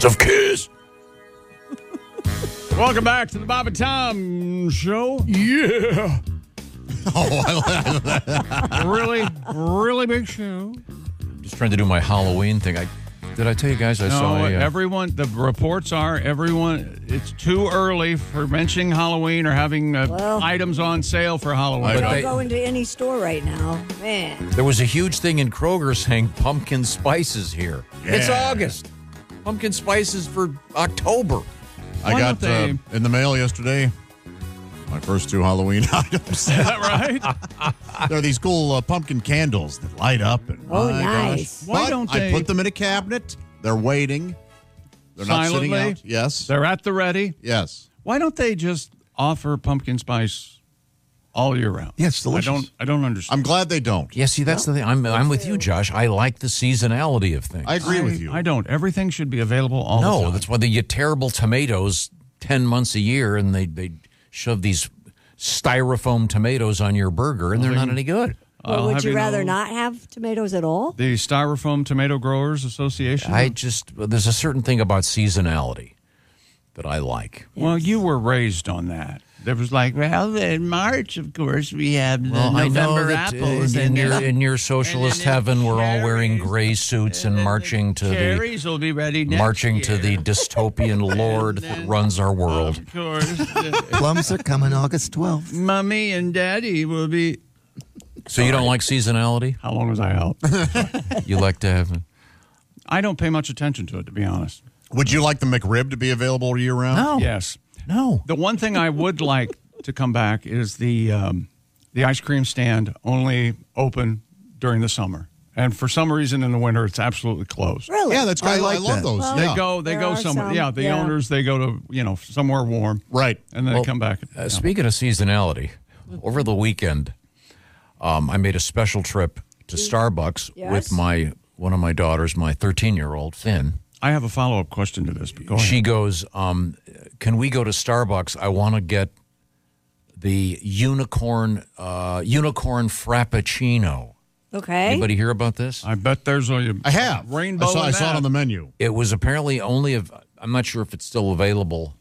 of Kiss. Welcome back to the Bob and Tom Show. Yeah. Really, really big show. Just trying to do my Halloween thing. Did I tell you guys I saw everyone, the reports are it's too early for mentioning Halloween or having items on sale for Halloween. Don't go into any store right now. Man. There was a huge thing in Kroger saying pumpkin spices here. Yeah. It's August. Pumpkin spices for October. I got in the mail yesterday my first 2 Halloween items. Is that right? There are these cool pumpkin candles that light up. And nice. Gosh. Why don't they? I put them in a cabinet. They're waiting. They're silently, not sitting out. Yes. They're at the ready. Yes. Why don't they just offer pumpkin spice all year round? Yeah, it's delicious. I don't understand. I'm glad they don't. Yeah, see, that's the thing. I'm with you, Josh. I like the seasonality of things. I agree with you. I don't. Everything should be available all the time. No, that's why they get terrible tomatoes 10 months a year, and they shove these styrofoam tomatoes on your burger, and they're not any good. Well, would you rather not have tomatoes at all? The Styrofoam Tomato Growers Association? There's a certain thing about seasonality that I like. Well, you were raised on that. There was like, well, in March, of course, we have the November apples. In your socialist heaven, we're all wearing gray suits and marching to cherries will be ready next marching year. to the dystopian lord that runs our world. Of course. Plums are coming August 12th. Mommy and Daddy will be... So you don't like seasonality? How long was I out? You like to have... I don't pay much attention to it, to be honest. Would you like the McRib to be available year-round? No. Yes. No. The one thing I would like to come back is the ice cream stand only open during the summer. And for some reason in the winter, it's absolutely closed. Really? Yeah, that's great. I love those. Well, Yeah. They go somewhere. some, Yeah, the owners, they go to, somewhere warm. Right. And then they come back. Speaking of seasonality, over the weekend, I made a special trip to Starbucks with one of my daughters, my 13-year-old, Finn. I have a follow-up question to this, but go ahead. She goes, can we go to Starbucks? I want to get the unicorn frappuccino. Okay. Anybody hear about this? I bet there's a I have. rainbow. I saw it on the menu. It was apparently I'm not sure if it's still available.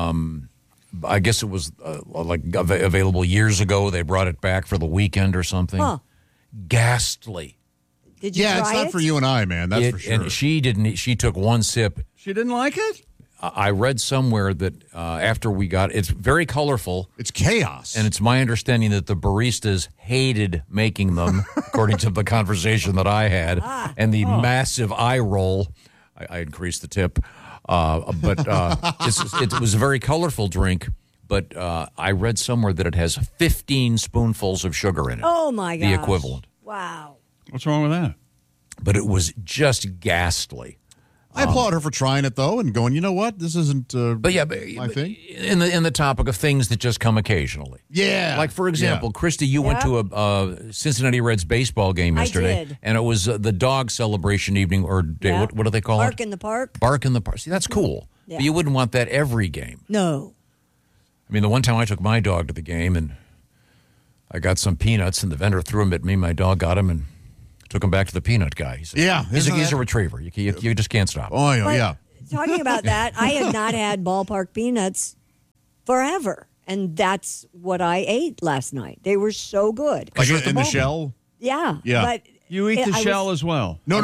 I guess it was available years ago. They brought it back for the weekend or something. Huh. Ghastly. Did you Yeah, try it's not it? for you and I, man. That's for sure. And she didn't. She took one sip. She didn't like it? I read somewhere that after we got it's very colorful. It's chaos. And it's my understanding that the baristas hated making them, according to the conversation that I had, and the massive eye roll. I increased the tip, but it was a very colorful drink. But I read somewhere that it has 15 spoonfuls of sugar in it. Oh, my gosh. The equivalent. Wow. What's wrong with that? But it was just ghastly. I applaud her for trying it, though, and going, you know what? This isn't my thing. In the topic of things that just come occasionally. Yeah. Like, for example, Christy, you went to a Cincinnati Reds baseball game yesterday. I did. And it was the dog celebration evening or day. Yeah. What do they call Bark it? in the park. Bark in the park. See, that's cool. Yeah. But you wouldn't want that every game. No. I mean, the one time I took my dog to the game and I got some peanuts and the vendor threw them at me. My dog got them and took him back to the peanut guy. He's a retriever. You just can't stop. Oh, But yeah. Talking about that, I have not had ballpark peanuts forever. And that's what I ate last night. They were so good. Like in the shell? Yeah. Yeah. But You eat the shell as well. No.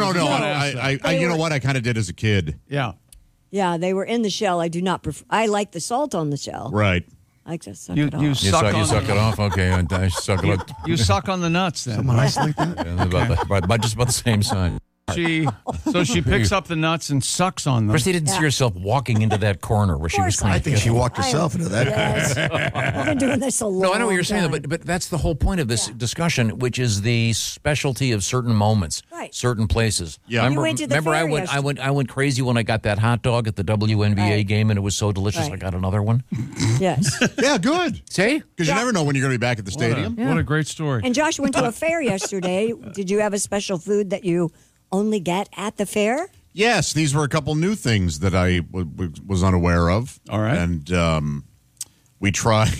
I You know what? I kind of did as a kid. Yeah. Yeah, they were in the shell. I do not prefer. I like the salt on the shell. Right. I like to suck You it off. You suck it off? Okay. I suck it off. You suck on the nuts then. Someone isolate that? Yeah, just about the same size. She picks up the nuts and sucks on them. Christy didn't see herself walking into that corner where she was course not. trying I to think she walked herself into that. Yes. I've been doing this a long No, I know what you're saying, time. but that's the whole point of this discussion, which is the specialty of certain moments, Right. certain places. Yeah. Remember, You went to the remember fair I went crazy when I got that hot dog at the WNBA Right. game, and it was so delicious. Right. I got another one. Yes. Yeah, good. See? Because you never know when you're going to be back at the stadium. What a great story. And Josh went to a fair yesterday. Did you have a special food that you only get at the fair? Yes, these were a couple new things that I was unaware of. All right. And we tried.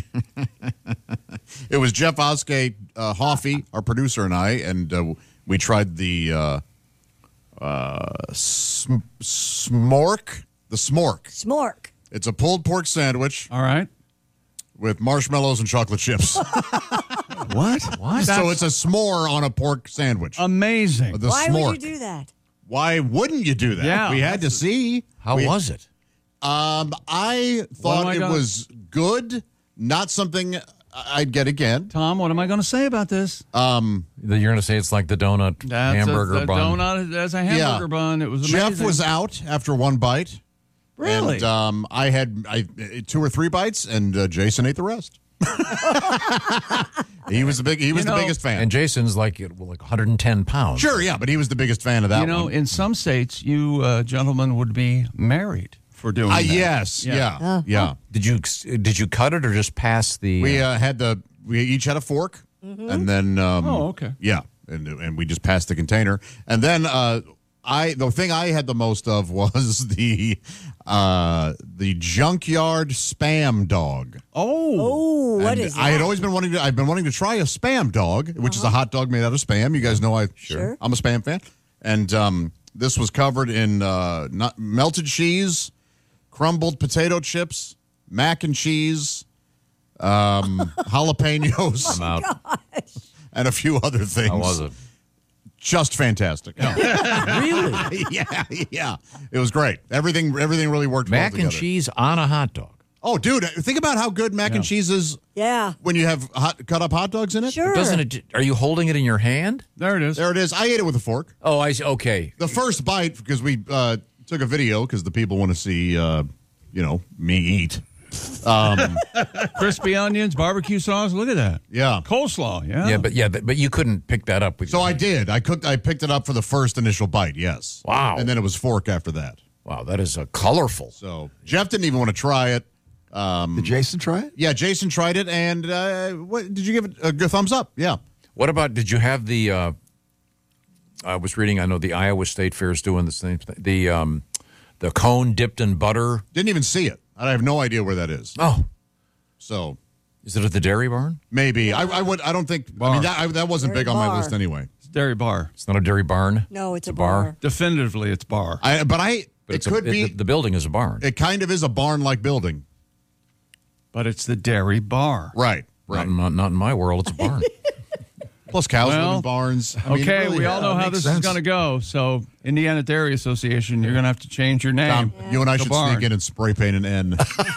It was Jeff Oskey, Hoffey, our producer, and I, and we tried the Smork. The Smork. Smork. It's a pulled pork sandwich All right. with marshmallows and chocolate chips. What? So it's a s'more on a pork sandwich. Amazing. The Why Smork. would you do that? Why wouldn't you do that? Yeah. We had to see. How was it? I What am thought I it gonna- was good. Not something I'd get again. Tom, what am I going to say about this? You're going to say it's like the donut hamburger the bun. donut as a hamburger bun. It was amazing. Jeff was out after one bite. Really? And I had 2 or 3 bites, and Jason ate the rest. He was the biggest fan. And Jason's like 110 pounds. Sure, yeah, but he was the biggest fan of that one. in some states, you gentlemen would be married for doing that. Yes, yeah. Did you cut it or just pass the? We each had a fork, and then okay. yeah, and we just passed the container, and then the thing I had the most of was the junkyard spam dog. Oh. What And is that? I had always been wanting to try a spam dog, which is a hot dog made out of spam. You guys know Sure. I'm a spam fan, and this was covered in melted cheese, crumbled potato chips, mac and cheese, jalapenos, I'm out. and a few other things. How was it? Just fantastic. Really? yeah. It was great. Everything really worked well Mac and together. cheese on a hot dog. Oh, dude, think about how good mac and cheese is Yeah. when you have cut up hot dogs in it. Sure. Doesn't it? Are you holding it in your hand? There it is. There it is. I ate it with a fork. Oh, I see. Okay. The first bite, because we took a video because the people want to see, me eat. Crispy onions, barbecue sauce. Look at that. Yeah. Coleslaw. Yeah. But you couldn't pick that up with So your I hand. did. I picked it up for the first initial bite, yes. Wow. And then it was fork after that. Wow, that is colorful. So Jeff didn't even want to try it. Did Jason try it? Yeah, Jason tried it, and what did you give it a good thumbs up? Yeah. What about? Did you have the? I was reading. I know the Iowa State Fair is doing the same thing. The cone dipped in butter. Didn't even see it. I have no idea where that is. Oh, So is it at the Dairy Barn? maybe I don't think. I mean that wasn't Dairy big on my bar. list anyway. It's Dairy Bar. It's not a Dairy Barn. No, it's a bar. Definitively, it's bar. But It could be. the building is a barn. It kind of is a barn-like building. But it's the Dairy Bar. Right. Not in my world. It's a barn. Plus cows live Well, in barns. I mean, Okay, really, we all know how makes this is sense. going to go. So, Indiana Dairy Association, you're going to have to change your name. Tom, you and I to should barn. sneak in and spray paint an N.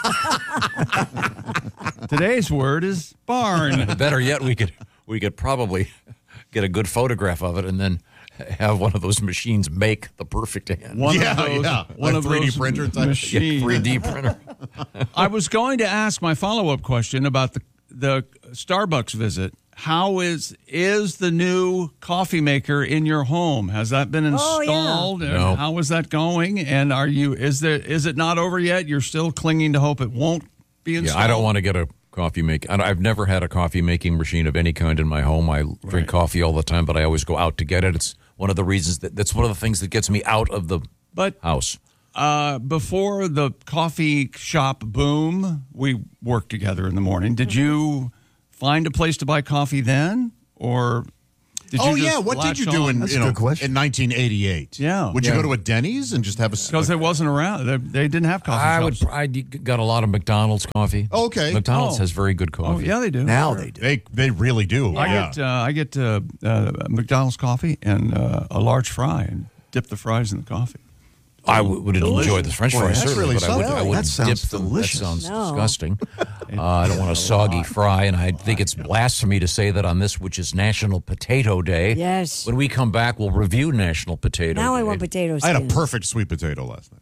Today's word is barn. Better yet, we could probably get a good photograph of it and then have one of those machines make the perfect hand. One Yeah, of those, yeah. one Like of 3D those printer type. machines. 3D printer. I was going to ask my follow-up question about the Starbucks visit. How is the new coffee maker in your home? Has that been Oh, yeah. installed? And No. how is that going? And is it not over yet? You're still clinging to hope it won't be installed? Yeah, I don't want to get a coffee make. I've never had a coffee making machine of any kind in my home. I drink coffee all the time, but I always go out to get it. It's one of the reasons that's one of the things that gets me out of the But house. before the coffee shop boom, we worked together in the morning. Did you find a place to buy coffee then, or did you Oh just yeah, what did latch you do on? in That's a good question. in 1988? Yeah. Would you Yeah. go to a Denny's and just have a? Because it wasn't around. They didn't have coffee shops. I got a lot of McDonald's coffee. Okay. McDonald's Oh. has very good Oh coffee. yeah, they do. Now they do. They really do. I get McDonald's coffee and a large fry and dip the fries in the coffee. I would enjoy the French Boy, fries that's certainly, really but I something. wouldn't That sounds dip them. delicious. That sounds No. disgusting. I don't want a soggy fry, and I think it's blasphemy to say that on this, which is National Potato Day. Yes. When we come back, we'll review National Potato Now Day. I want potato I had a skins. perfect sweet potato last night.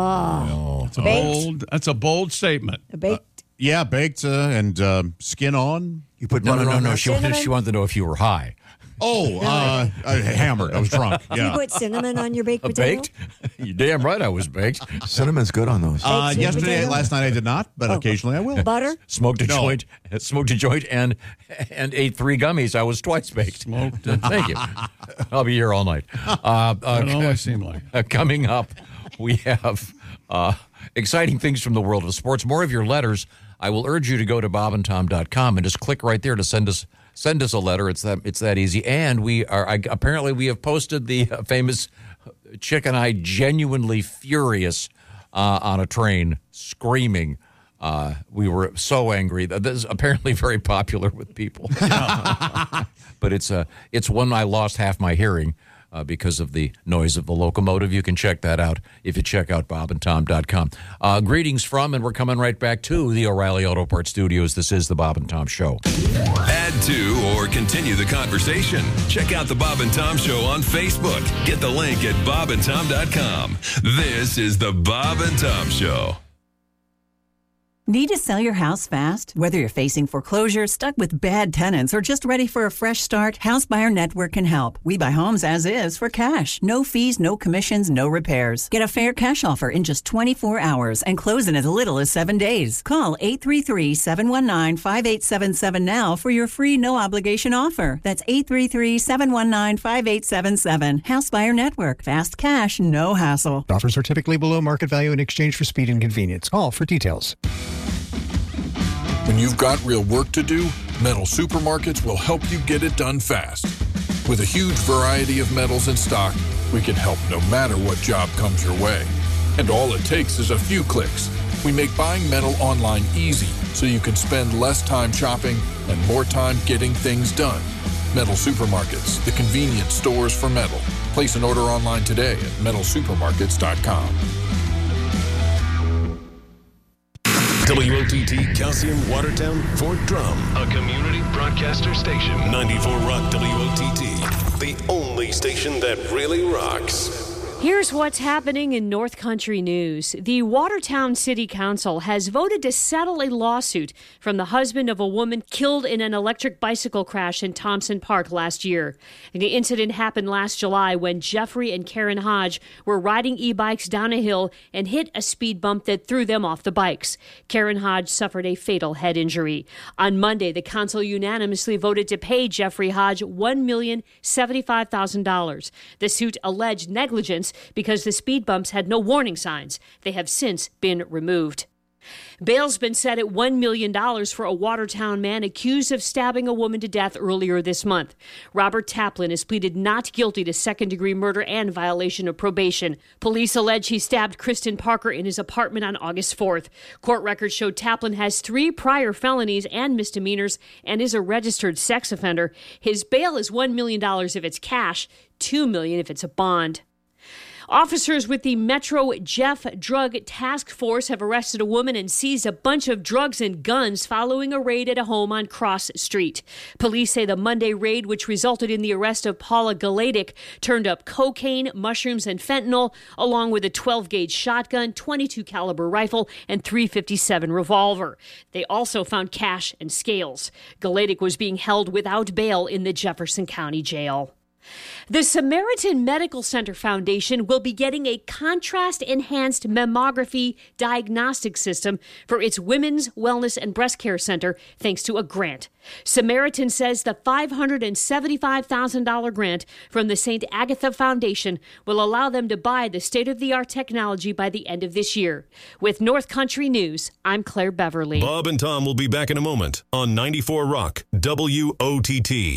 Baked. That's a bold statement. Baked. Yeah, baked and skin on. You put No, butter no, no, on no. that? She wanted to know if you were high. Oh, hammered. I was drunk. You Yeah. put cinnamon on your baked potato? Baked? You're damn right I was baked. Cinnamon's good on those. Baked sweet Yesterday, potato? last night I did not, but occasionally I will. Butter? Smoked a No. joint, and ate 3 gummies. I was twice baked. Smoked. Thank you. I'll be here all night. It always seemed like. Coming up, we have exciting things from the world of sports. More of your letters. I will urge you to go to bobandtom.com and just click right there to send us a letter. It's that easy. And apparently we have posted the famous Chick and I genuinely furious on a train, screaming. We were so angry. This is apparently very popular with people. But it's one I lost half my hearing because of the noise of the locomotive. You can check that out if you check out bobandtom.com. Greetings from, and we're coming right back to the O'Reilly Auto Parts Studios. This is the Bob and Tom Show. Add to or continue the conversation. Check out the Bob and Tom Show on Facebook. Get the link at bobandtom.com. This is the Bob and Tom Show. Need to sell your house fast? Whether you're facing foreclosure, stuck with bad tenants, or just ready for a fresh start, House Buyer Network can help. We buy homes as is for cash. No fees, no commissions, no repairs. Get a fair cash offer in just 24 hours and close in as little as 7 days. Call 833-719-5877 now for your free no-obligation offer. That's 833-719-5877. House Buyer Network. Fast cash, no hassle. Offers are typically below market value in exchange for speed and convenience. Call for details. When you've got real work to do, Metal Supermarkets will help you get it done fast. With a huge variety of metals in stock, we can help no matter what job comes your way. And all it takes is a few clicks. We make buying metal online easy so you can spend less time shopping and more time getting things done. Metal Supermarkets, the convenient stores for metal. Place an order online today at metalsupermarkets.com. WOTT Calcium Watertown Fort Drum. A community broadcaster station. 94 Rock WOTT. The only station that really rocks. Here's what's happening in North Country news. The Watertown City Council has voted to settle a lawsuit from the husband of a woman killed in an electric bicycle crash in Thompson Park last year. The incident happened last July when Jeffrey and Karen Hodge were riding e-bikes down a hill and hit a speed bump that threw them off the bikes. Karen Hodge suffered a fatal head injury. On Monday, the council unanimously voted to pay Jeffrey Hodge $1,075,000. The suit alleged negligence because the speed bumps had no warning signs. They have since been removed. Bail's been set at $1 million for a Watertown man accused of stabbing a woman to death earlier this month. Robert Taplin has pleaded not guilty to second-degree murder and violation of probation. Police allege he stabbed Kristen Parker in his apartment on August 4th. Court records show Taplin has 3 prior felonies and misdemeanors and is a registered sex offender. His bail is $1 million if it's cash, $2 million if it's a bond. Officers with the Metro Jeff Drug Task Force have arrested a woman and seized a bunch of drugs and guns following a raid at a home on Cross Street. Police say the Monday raid, which resulted in the arrest of Paula Galadic, turned up cocaine, mushrooms, and fentanyl, along with a 12-gauge shotgun, .22 caliber rifle, and .357 revolver. They also found cash and scales. Galadic was being held without bail in the Jefferson County Jail. The Samaritan Medical Center Foundation will be getting a contrast-enhanced mammography diagnostic system for its Women's Wellness and Breast Care Center, thanks to a grant. Samaritan says the $575,000 grant from the St. Agatha Foundation will allow them to buy the state-of-the-art technology by the end of this year. With North Country News, I'm Claire Beverly. Bob and Tom will be back in a moment on 94 Rock WOTT.